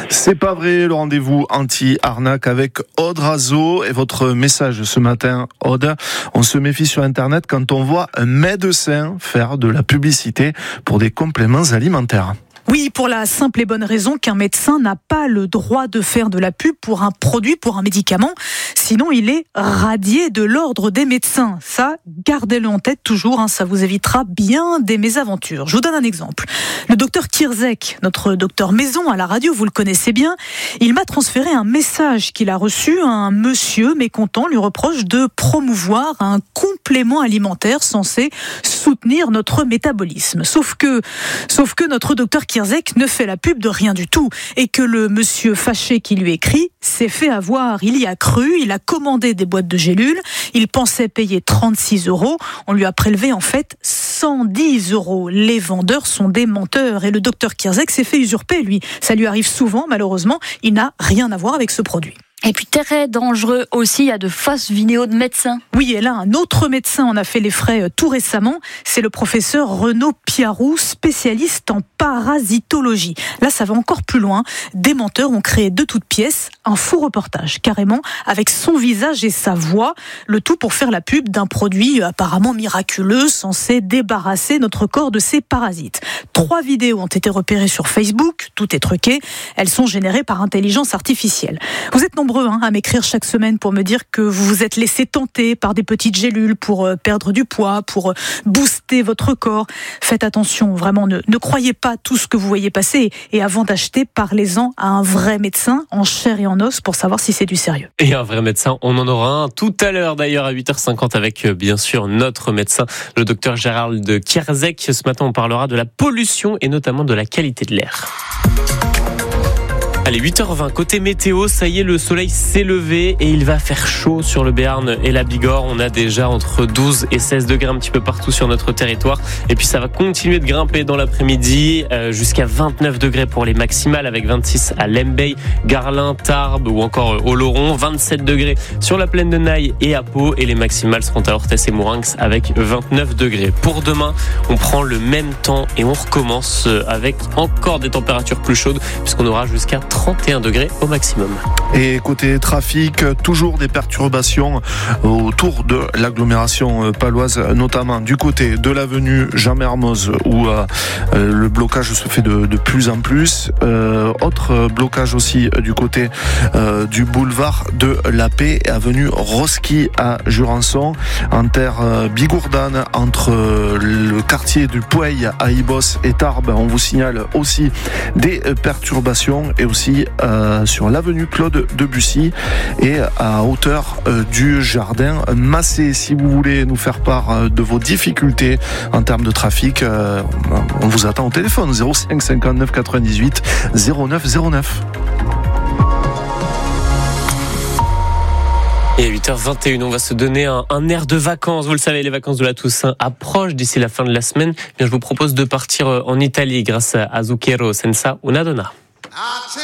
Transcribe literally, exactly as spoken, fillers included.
C'est pas vrai, le rendez-vous anti-arnaque avec Aude Razo. Et votre message ce matin, Aude, on se méfie sur Internet quand on voit un médecin faire de la publicité pour des compléments alimentaires. Oui, pour la simple et bonne raison qu'un médecin n'a pas le droit de faire de la pub pour un produit, pour un médicament. Sinon, il est radié de l'ordre des médecins. Ça, gardez-le en tête toujours, hein, ça vous évitera bien des mésaventures. Je vous donne un exemple. Le docteur Kirzek, notre docteur maison à la radio, vous le connaissez bien, il m'a transféré un message qu'il a reçu. Un monsieur mécontent lui reproche de promouvoir un complément alimentaire censé soutenir notre métabolisme. Sauf que, sauf que notre docteur Kirzek ne fait la pub de rien du tout et que le monsieur fâché qui lui écrit s'est fait avoir. Il y a cru, il a commandé des boîtes de gélules, il pensait payer trente-six euros, on lui a prélevé en fait cent dix euros. Les vendeurs sont des menteurs et le docteur Kirzek s'est fait usurper, lui. Ça lui arrive souvent, malheureusement, il n'a rien à voir avec ce produit. Et puis très dangereux aussi, il y a de fausses vidéos de médecins. Oui, et là, un autre médecin en a fait les frais tout récemment. C'est le professeur Renaud Piarou, spécialiste en parasitologie. Là, ça va encore plus loin. Des menteurs ont créé de toutes pièces un faux reportage, carrément, avec son visage et sa voix. Le tout pour faire la pub d'un produit apparemment miraculeux, censé débarrasser notre corps de ses parasites. Trois vidéos ont été repérées sur Facebook. Tout est truqué. Elles sont générées par intelligence artificielle. Vous êtes nombreux hein, à m'écrire chaque semaine pour me dire que vous vous êtes laissé tenter par des petites gélules pour euh, perdre du poids, pour euh, booster votre corps. Faites attention, vraiment, ne, ne croyez pas tout ce que vous voyez passer. Et avant d'acheter, parlez-en à un vrai médecin en chair et en os pour savoir si c'est du sérieux. Et un vrai médecin, on en aura un tout à l'heure d'ailleurs à huit heures cinquante avec euh, bien sûr notre médecin, le docteur Gérald Kirzek. Ce matin, on parlera de la pollution et notamment de la qualité de l'air. Allez, huit heures vingt, côté météo, ça y est, le soleil s'est levé et il va faire chaud sur le Béarn et la Bigorre. On a déjà entre douze et seize degrés un petit peu partout sur notre territoire. Et puis ça va continuer de grimper dans l'après-midi euh, jusqu'à vingt-neuf degrés pour les maximales avec vingt-six à Lembeye, Garlin, Tarbes ou encore euh, Oloron. vingt-sept degrés sur la plaine de Naï et à Pau. Et les maximales seront à Orthès et Mourinx avec vingt-neuf degrés. Pour demain, on prend le même temps et on recommence avec encore des températures plus chaudes puisqu'on aura jusqu'à trente et un degrés au maximum. Et côté trafic, toujours des perturbations autour de l'agglomération paloise, notamment du côté de l'avenue Jean-Mermoz où euh, le blocage se fait de, de plus en plus. Euh, autre blocage aussi du côté euh, du boulevard de la Paix, avenue Roski à Jurançon, en terre euh, bigourdane entre euh, le quartier du Pouey à Ibos et Tarbes. On vous signale aussi des perturbations et aussi Euh, sur l'avenue Claude Debussy et à hauteur euh, du jardin Massé. Si vous voulez nous faire part euh, de vos difficultés en termes de trafic, euh, on vous attend au téléphone zéro cinq cinquante-neuf quatre-vingt-dix-huit zéro neuf zéro neuf. Et à huit heures vingt et une, on va se donner un, un air de vacances. Vous le savez, les vacances de la Toussaint approchent d'ici la fin de la semaine. Bien, je vous propose de partir en Italie grâce à Zucchero Senza una donna.